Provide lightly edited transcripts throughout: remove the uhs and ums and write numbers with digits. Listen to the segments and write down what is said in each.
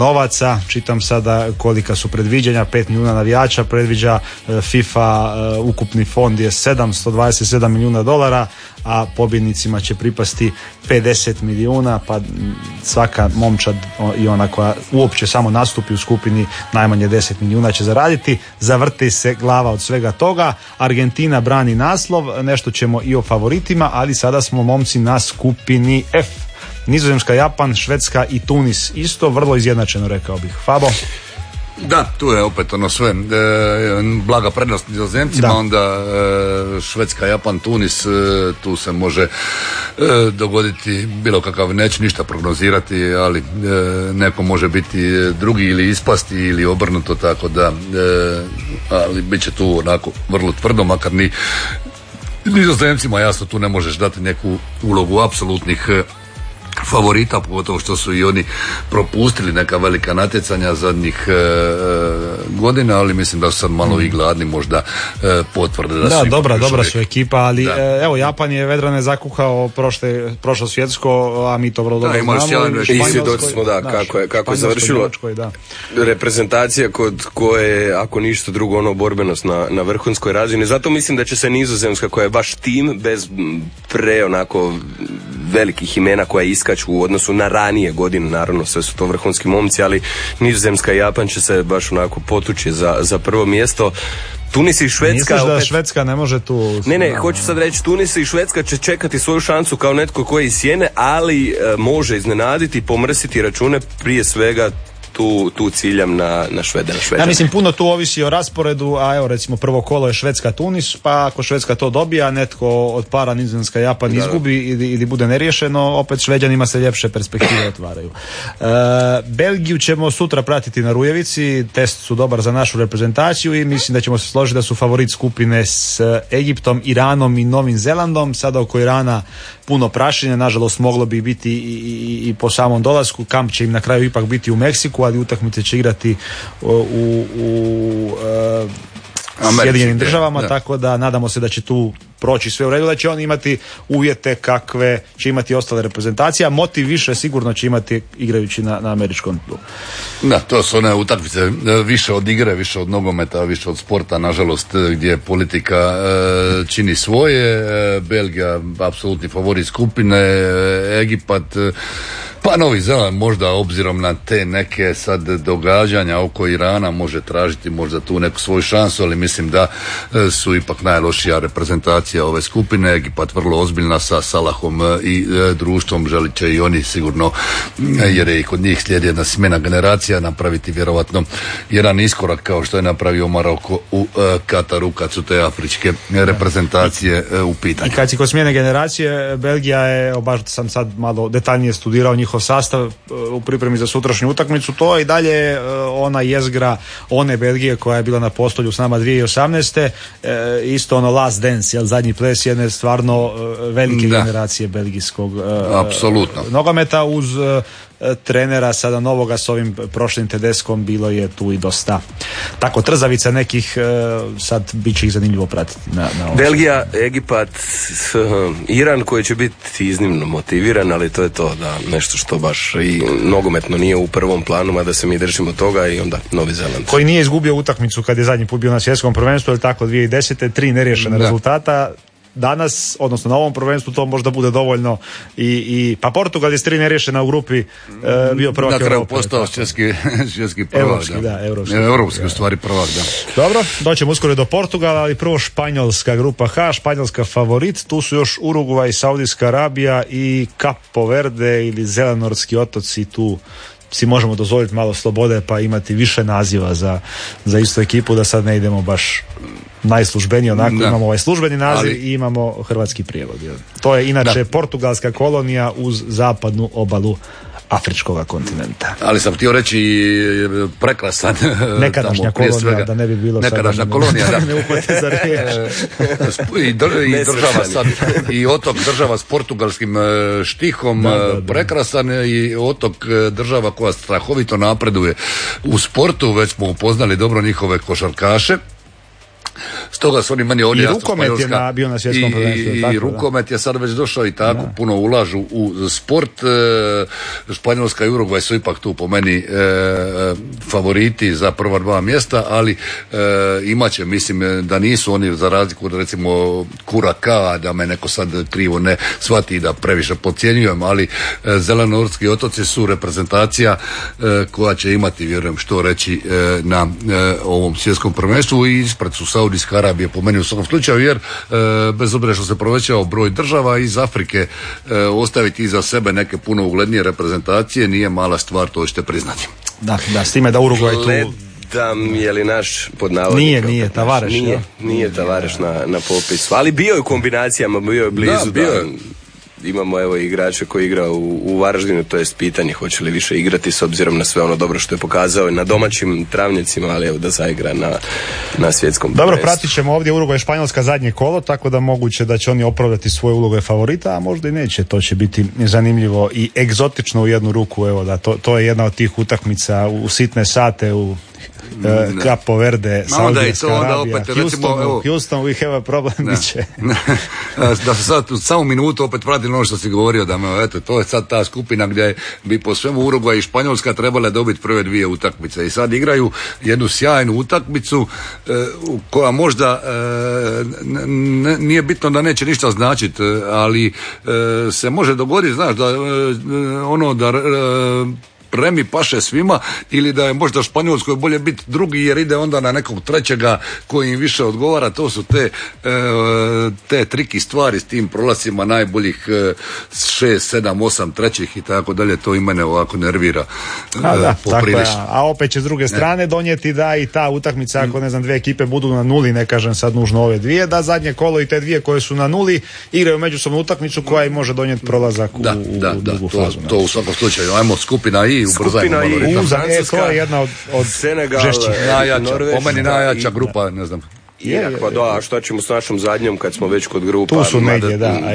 novaca. Čitam sada kolika su predviđanja, 5 milijuna navijača predviđa FIFA, ukupni fond je $727 milijuna, a pobjednicima će pripasti 50 milijuna, pa svaka momčad i ona koja uopće samo nastupi u skupini najmanje 10 milijuna će zaraditi. Zavrti se glava od svega toga. Argentina brani naslov, nešto ćemo i o favoritima, ali sada smo momci na skupini F. Nizozemska, Japan, Švedska i Tunis. Isto vrlo izjednačeno, rekao bih. Fabo? Da, tu je opet ono sve blaga prednost Nizozemcima, da. Onda Švedska, Japan, Tunis, tu se može dogoditi bilo kakav, neću ništa prognozirati, ali neko može biti drugi ili ispasti ili obrnuto, tako da ali bit će tu onako vrlo tvrdo, makar ni Nizozemcima jasno tu ne možeš dati neku ulogu apsolutnih favorita, pogotovo što su i oni propustili neka velika natjecanja zadnjih godina, ali mislim da su sad malo i gladni, možda potvrde da su dobra su ekipa, ali evo Japan je vedrane zakuhao prošlo svjetsko, a mi to vrlo dobro znamo. I svjedoci smo kako je završilo. Reprezentacija kod koje, ako ništa drugo, ono borbenost na vrhunskoj razini. Zato mislim da će se Nizozemska, koja je baš tim bez onako velikih imena koja iskaču u odnosu na ranije godine, naravno sve su to vrhunski momci, ali Nizozemska i Japan će se baš onako potući za prvo mjesto. Tunis i Švedska... Misliš da Švedska ne može tu... Ne, hoću sad reći, Tunis i Švedska će čekati svoju šansu kao netko koji iz sjene, ali može iznenaditi, pomrsiti račune, prije svega tu ciljam na Švede. Ja mislim, puno tu ovisi o rasporedu, a evo recimo prvo kolo je Švedska-Tunis, pa ako Švedska to dobija, netko od para Nizozemska Japan izgubi ili bude neriješeno, opet Šveđanima se ljepše perspektive otvaraju. Belgiju ćemo sutra pratiti na Rujevici, test su dobar za našu reprezentaciju i mislim da ćemo se složiti da su favorit skupine s Egiptom, Iranom i Novim Zelandom. Sada oko Irana puno prašenja, nažalost moglo bi biti i po samom dolasku. Kamp će im na kraju ipak biti u Meksiku, ali utakmice će igrati u Sjedinjenim državama, tako da nadamo se da će tu proći sve u redu, da će oni imati uvjete kakve će imati ostale reprezentacije, a motiv više sigurno će imati igrajući na američkom tlu. Da, to su one utakmice više od igre, više od nogometa, više od sporta, nažalost, gdje politika čini svoje. Belgija apsolutni favorit skupine, Egipat, pa Novi Zeland možda obzirom na te neke sad događanja oko Irana može tražiti možda tu neku svoju šansu, ali mislim da su ipak najlošija reprezentacija ove skupine. Egipat vrlo ozbiljna sa Salahom i društvom, želit će i oni sigurno, jer je i kod njih slijedi jedna smjena generacija, napraviti vjerovatno jedan iskorak kao što je napravio Maroko u Kataru kad su te afričke reprezentacije u pitanju. I kad si kod smjene generacije, Belgija je, baš sam sad malo detaljnije studirao njihov sastav u pripremi za sutrašnju utakmicu, to je i dalje ona jezgra one Belgije koja je bila na postolju s nama 2018. Isto ono last dance, jel, zadnji ples jedne stvarno velike generacije belgijskog nogometa uz trenera sada novoga s ovim prošlim Tedeskom, bilo je tu i dosta tako trzavica nekih, sad bit će ih zanimljivo pratiti na Belgija, Egipat, Iran koji će biti iznimno motiviran, ali to je to, da nešto što baš i nogometno nije u prvom planu, mada se mi držimo toga, i onda Novi Zeland koji nije izgubio utakmicu kad je zadnji put bio na svjetskom prvenstvu, ili tako 2010. 3 neriješena rezultata. Danas, odnosno na ovom prvenstvu, to možda bude dovoljno pa Portugal je s 3 neriješena u grupi bio prvak Europe. Na kraju postao svjetski prvak. Europski u stvari prvak, da. Dobro, doćemo uskoro do Portugala, ali prvo Španjolska, grupa H, Španjolska favorit, tu su još Urugvaj, Saudijska Arabija i Capo Verde ili Zelenorski otoci, tu si možemo dozvoliti malo slobode pa imati više naziva za istu ekipu, da sad ne idemo baš najslužbeniji, onako imamo ovaj službeni naziv i imamo hrvatski prijevod. To je inače portugalska kolonija uz zapadnu obalu afričkog kontinenta. Ali sam htio reći prekrasan nekadašnja kolonija, svega, da ne bi bilo nekadašnja kolonija, da. Ne uhvate za riječ. I država sad, i otok država s portugalskim štihom, prekrasan, i otok država koja strahovito napreduje u sportu, već smo upoznali dobro njihove košarkaše. Stoga su oni meni ovdje jasno. I rukomet je bio na svjetskom prvenstvu. I rukomet je sad već došao i tako puno ulažu u sport. Španjolska i Urugvaj su ipak tu po meni favoriti za prva dva mjesta, ali imat će, mislim da nisu oni za razliku od recimo Kuraka, da me neko sad krivo ne shvati da previše podcjenjujem, ali Zelenortski otoci su reprezentacija koja će imati, vjerujem, što reći na ovom svjetskom prvenstvu i ispred su Saudijska Arabija po meni u svakom slučaju, jer bez obzira što se povećao broj država iz Afrike, ostaviti iza sebe neke puno uglednije reprezentacije nije mala stvar, to ćete priznati. Da, s time da Urugvaj tu... Je li naš pod navodnikom? Nije Tavareš. Nije Tavareš na popisu, ali bio je u kombinacijama, bio je blizu. Imamo evo igrača koji igra u Varaždinu, to jest pitanje hoće li više igrati s obzirom na sve ono dobro što je pokazao i na domaćim travnjacima, ali evo da zaigra na svjetskom prvenstvu. Dobro, pratit ćemo ovdje Urugvaj i Španjolska zadnje kolo, tako da moguće da će oni opravdati svoje uloge favorita, a možda i neće. To će biti zanimljivo i egzotično u jednu ruku. Evo da to je jedna od tih utakmica u sitne sate u Capo Verde, Saudijska Arabija, Houston, we have a problem. Da se sad u samu minutu opet vratim ono što si govorio, da eto, to je sad ta skupina gdje bi po svemu Urugvaj i Španjolska trebale dobiti prve dvije utakmice i sad igraju jednu sjajnu utakmicu koja možda nije bitno da neće ništa značiti, ali se može dogoditi, znaš, da remi paše svima, ili da je možda Španjolskoj bolje biti drugi jer ide onda na nekog trećega koji im više odgovara. To su te triki stvari s tim prolasima najboljih 6, 7, 8 trećih i tako dalje. To i mene ovako nervira. A opet će s druge strane donijeti da i ta utakmica, ako ne znam, dvije ekipe budu na nuli, ne kažem sad nužno ove dvije, da zadnje kolo i te dvije koje su na nuli igraju međusobnu utakmicu koja im može donijeti prolazak u drugu fazu. To u svakom slučaju. Ajmo skupina I Skupina I, Francuska, to je jedna od Senegal, po meni najjača grupa, ne znam. Irak, pa da, a šta ćemo s našom zadnjom kad smo već kod grupa? Tu su negdje,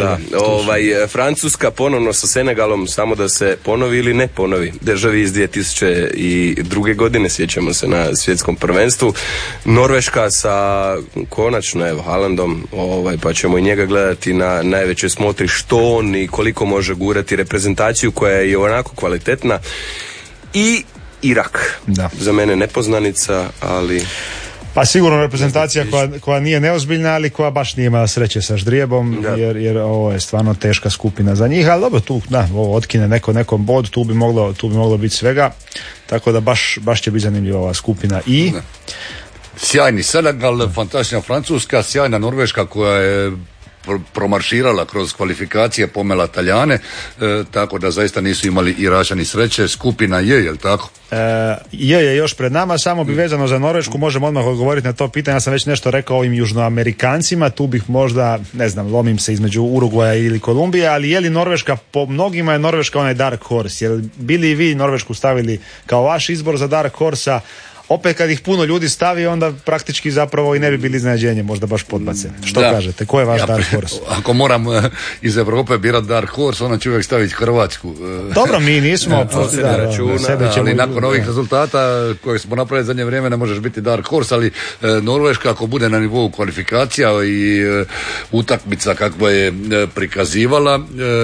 Francuska ponovno sa Senegalom, samo da se ponovi ili ne ponovi. Državi iz 2002. godine, sjećamo se na svjetskom prvenstvu. Norveška sa konačno, evo, Haalandom, pa ćemo i njega gledati na najvećoj smotri što on i koliko može gurati reprezentaciju koja je onako kvalitetna. I Irak. Da. Za mene nepoznanica, ali... Pa sigurno reprezentacija koja nije neozbiljna, ali koja baš nije imala sreće sa ždrijebom, jer ovo je stvarno teška skupina za njih, ali dobro, tu ovo otkine nekom bod, tu bi moglo biti svega, tako da baš će biti zanimljiva ova skupina. I sjajni Senegal, fantastična Francuska, sjajna Norveška koja je promarširala kroz kvalifikacije, pomela Talijane, tako da zaista nisu imali Iračani sreće. Skupina je tako? Je još pred nama, samo bi vezano za Norvešku, možemo odmah odgovoriti na to pitanje. Ja sam već nešto rekao ovim južnoamerikancima, tu bih možda, ne znam, lomim se između Urugvaja ili Kolumbije, ali je li Norveška, po mnogima je Norveška onaj dark horse, jer bili i vi Norvešku stavili kao vaš izbor za dark horse-a? Opet kad ih puno ljudi stavi, onda praktički zapravo i ne bi bili iznenađenje, možda baš podbace. Što kažete? Ko je vaš dark horse? Ako moram iz Evrope birati dark horse, onda ću uvijek staviti Hrvatsku. Dobro, mi nismo ali nakon ovih rezultata koje smo napravili zadnje vrijeme ne možeš biti dark horse, ali Norveška ako bude na nivou kvalifikacija i utakmica kakva je prikazivala,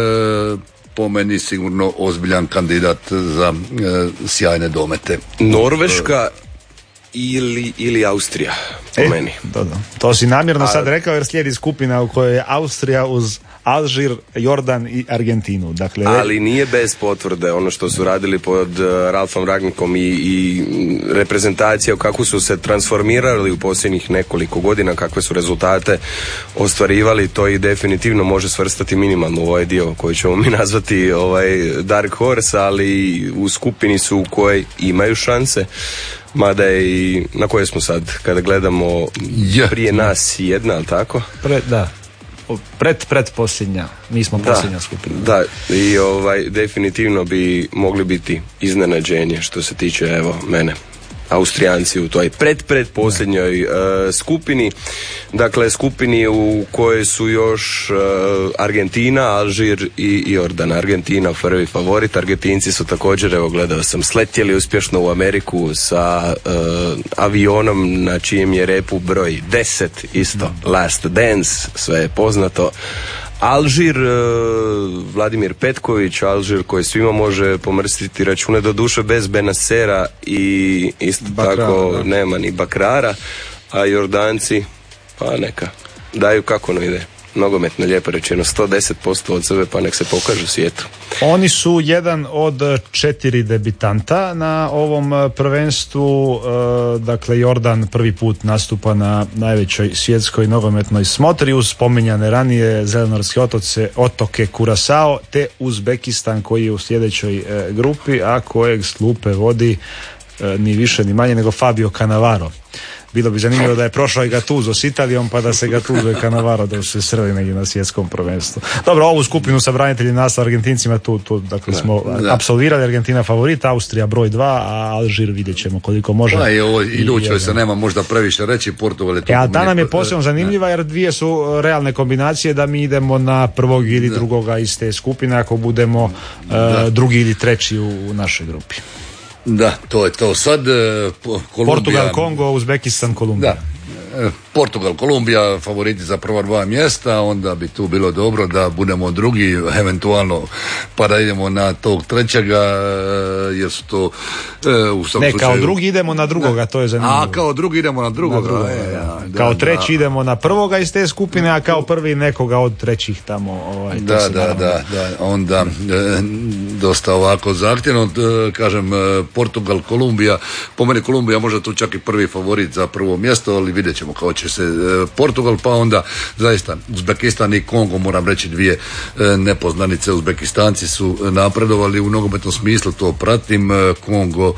po meni sigurno ozbiljan kandidat za sjajne domete. Norveška ili Austrija, po meni. To si namjerno sad rekao jer slijedi skupina u kojoj je Austrija uz Alžir, Jordan i Argentinu. Dakle, ali nije bez potvrde ono što su radili pod Ralfom Rangnickom i reprezentacija, kako su se transformirali u posljednjih nekoliko godina, kakve su rezultate ostvarivali, to i definitivno može svrstati minimalno u ovaj dio koji ćemo mi nazvati Dark Horse, ali u skupini su u kojoj imaju šanse. Mada je i na koje smo sad, kada gledamo prije nas jedna, ali tako? Pretposljednja, mi smo posljednja skupina. Da, i definitivno bi mogli biti iznenađenje što se tiče, evo, mene. Austrijanci u toj predposljednjoj skupini, dakle skupini u kojoj su još Argentina, Alžir i Jordan. Argentina prvi favorit, Argentinci su također, evo gledao sam, sletjeli uspješno u Ameriku sa avionom na čijem je repu broj 10, isto Last Dance, sve je poznato. Alžir, Vladimir Petković, Alžir koji svima može pomrstiti račune, do duše bez Benasera i isto Bakrara, tako da. Nema ni Bakrara, a Jordanci, pa neka, daju kako no ide. Nogometno lijepo rečeno, 110% od sebe, pa nek se pokažu svijetu. Oni su jedan od 4 debitanta na ovom prvenstvu, dakle Jordan prvi put nastupa na najvećoj svjetskoj nogometnoj smotri uz spominjane ranije Zelenorske otoke Kurasao te Uzbekistan koji je u sljedećoj grupi, a kojeg s klupe vodi ni više ni manje nego Fabio Cannavaro. Bilo bi zanimljivo da je prošao i Gattuso s Italijom, pa da se Gattuso i Cannavaro da se sreli negdje na svjetskom prvenstvu. Dobro, ovu skupinu sa branitelji nas Argentincima tu dakle smo apsolvirali. Argentina favorita, Austrija broj 2, a Alžir vidjet ćemo koliko može. Pa i ovo idućoj se nema možda previše reći, Portugal je tu. A ta nam je posebno zanimljiva jer dvije su realne kombinacije da mi idemo na prvog ili drugoga iz te skupine ako budemo drugi ili treći u našoj grupi. Da, to je to. Sad Kolumbija, Portugal, Kongo, Uzbekistan, Kolumbija. Da. Portugal, Kolumbija favoriti za prva 2 mjesta, onda bi tu bilo dobro da budemo drugi, eventualno pa da idemo na tog trećega, jer su to u svakom slučaju... kao drugi idemo na drugoga, to je zanimljivo. A kao drugi idemo na drugoga. Kao treći idemo na prvoga iz te skupine, a kao prvi nekoga od trećih tamo. Da, onda dosta ovako zahtjevno, kažem, Portugal, Kolumbija, po meni Kolumbija možda tu čak i prvi favorit za prvo mjesto, ali vidjet ćemo kao će se Portugal, pa onda zaista Uzbekistan i Kongo, moram reći dvije nepoznanice. Uzbekistanci su napredovali u nogometnom smislu, to pratim. Kongo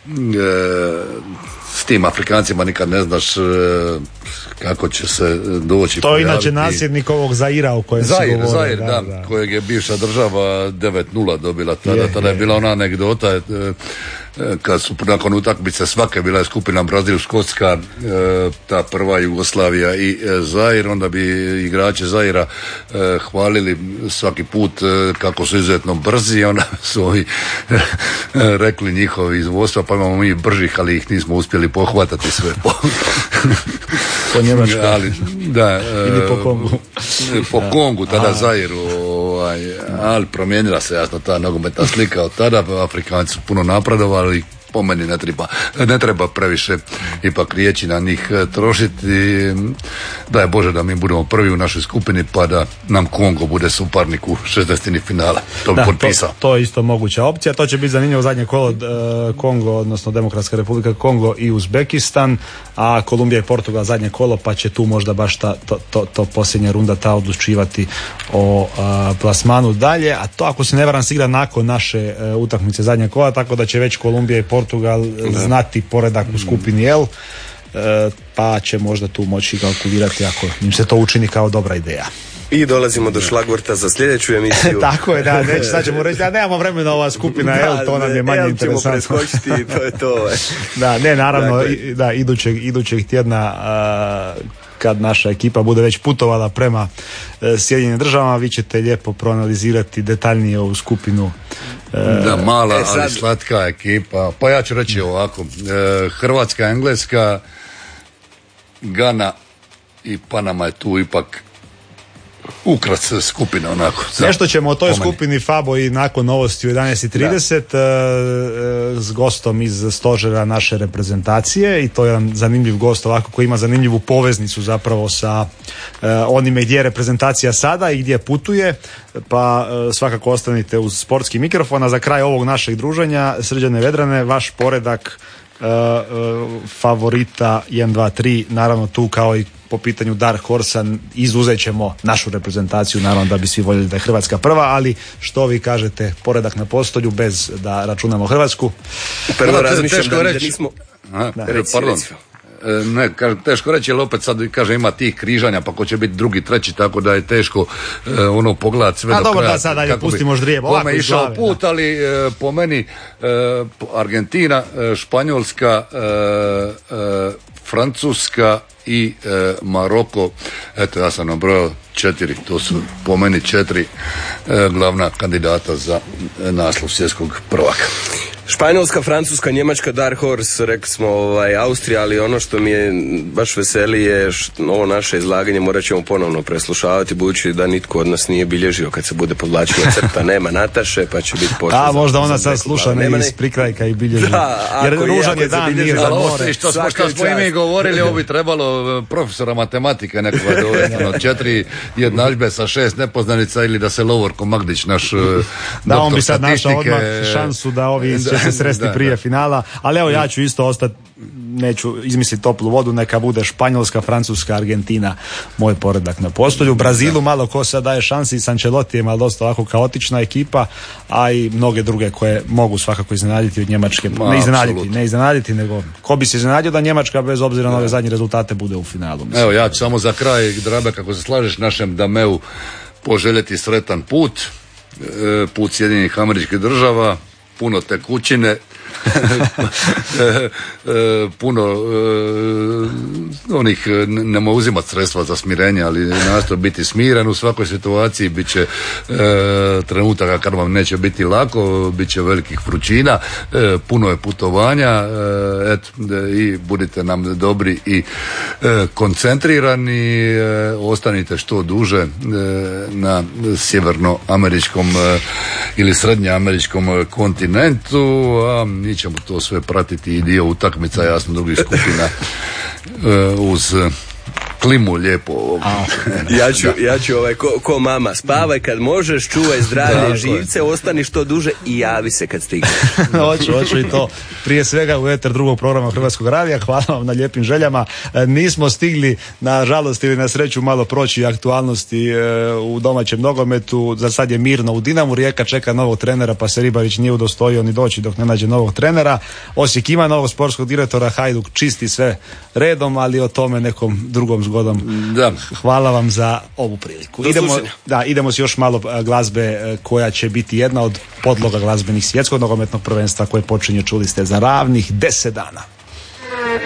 s tim Afrikancima nikad ne znaš kako će se doći. To je inače nasljednik ovog Zaira o kojem se govori. Zair, da, kojeg je bivša država 9-0 dobila tada je bila ona anegdota kad su nakon utakmice svake bila je skupina Brazil, Škotska, ta prva Jugoslavija i Zair, onda bi igrači Zaira hvalili svaki put kako su izuzetno brzi, onda su ovi rekli njihovi iz vodstva, pa imamo mi bržih, ali ih nismo uspjeli pohvatati sve po Njemačkoj. Ili po Kongu. Po Kongu, tada Zairu, ali promijenila se jasno ta nogometna slika od tada, Afrikanci su puno napredovali, po meni ne treba previše ipak riječi na njih trošiti. Daj Bože da mi budemo prvi u našoj skupini, pa da nam Kongo bude suparnik u 16. finala. To bi potpisao. To je isto moguća opcija. To će biti zanimljivo zadnje kolo Kongo, odnosno Demokratska republika Kongo i Uzbekistan, a Kolumbija i Portugal zadnje kolo, pa će tu možda baš to posljednja runda ta odlučivati o plasmanu dalje, a to ako se ne varam se igra nakon naše utakmice zadnje kola, tako da će već Kolumbija i Portugal znati poredak u skupini L, pa će možda tu moći kalkulirati ako im se to učini kao dobra ideja. I dolazimo do šlagvorta za sljedeću emisiju. Tako je, sad ćemo reći da nemamo vremena ova skupina L, to nam je manje interesantno. Ćemo preskočiti, to je to. Naravno, idućeg tjedna kad naša ekipa bude već putovala prema Sjedinjenim državama, vi ćete lijepo proanalizirati detaljnije ovu skupinu. Mala, ali slatka ekipa. Pa ja ću reći ovako, Hrvatska, Engleska, Gana i Panama je tu ipak ukras skupina onako. Nešto ćemo o toj skupini Fabo i nakon novosti u 11:30 s gostom iz stožera naše reprezentacije, i to je jedan zanimljiv gost ovako koji ima zanimljivu poveznicu zapravo sa onime gdje je reprezentacija sada i gdje putuje, pa svakako ostanite uz sportski mikrofon. A za kraj ovog našeg druženja, Srđane Vedrane, vaš poredak favorita 1, 2, 3, naravno tu kao i po pitanju Dark Horsa izuzet ćemo našu reprezentaciju, naravno da bi svi voljeli da je Hrvatska prva, ali što vi kažete, poredak na postolju bez da računamo Hrvatsku? Prvo razmišljam da nismo... teško reći, ali opet sad kaže ima tih križanja, pa ko će biti drugi, treći, tako da je teško pogledati sve do kraja. Dobro, da sad dalje pustimo ždrijeb. Kome je išao put, ali po meni Argentina, Španjolska, Francuska i Maroko, eto ja sam nabrojao 4, to su po meni 4 glavna kandidata za naslov svjetskog prvaka. Španjolska, Francuska, Njemačka, Dark Horse, rekli smo Austrija, ali ono što mi je baš veseli je ovo naše izlaganje morat ćemo ponovno preslušavati, budući da nitko od nas nije bilježio kad se bude podvlačila crta, nema Nataše, pa će biti pošlo. Možda ona sad sluša iz prikrajka i bilježi. Jer ružan je dan, nije za more. Što smo i mi govorili, ovo bi trebalo profesora matematike nekoga dovesti, 4 jednadžbe sa 6 nepoznanica ili da se Lovorko Magdić, naš da, on bi sad našao odmah šansu da ovi će se sresti prije finala, ali evo ja ću isto ostati, neću izmisliti toplu vodu, neka bude Španjolska, Francuska, Argentina, moj poredak na postolju. U Brazilu malo ko sad daje šansi, s Ancelottijem, ali dosta ovako kaotična ekipa, a i mnoge druge koje mogu svakako iznenaditi od Njemačke. Ne iznenaditi, nego ko bi se iznenadio da Njemačka bez obzira na ove zadnje rezultate bude u finalu. Mislim. Evo ja ću samo za kraj, Drabe, kako se slažeš, našem Dameu poželjeti sretan put Sjedinjenih Američkih Država, puno tekućine, puno onih, nema uzimati sredstva za smirenje, ali nastoji biti smiren u svakoj situaciji. Bit će trenutaka kad vam neće biti lako, bit će velikih vrućina, puno je putovanja, i budite nam dobri i koncentrirani, ostanite što duže na sjevernoameričkom ili srednjoameričkom kontinentu, a mi ćemo to sve pratiti i dio utakmica, jasno, drugih skupina uz klimu lijepo. Ja ću ko mama, spavaj kad možeš, čuvaj zdravlje živce, ostani što duže i javi se kad stigneš. Hoću i to. Prije svega u eter drugog programa Hrvatskog radija. Hvala vam na lijepim željama. Nismo stigli, na žalost ili na sreću, malo proći aktualnosti u domaćem nogometu. Za sad je mirno u Dinamu. Rijeka čeka novog trenera, pa se Ribarić nije udostojio ni doći dok ne nađe novog trenera. Osijek ima novog sportskog direktora, Hajduk čisti sve redom, ali o tome nekom drugom zgodom. Da. Hvala vam za ovu priliku. Idemo s još malo glazbe koja će biti jedna od podloga glazbenih svjetskog nogometnog prvenstva koje počinje, čuli ste, za ravnih 10 dana.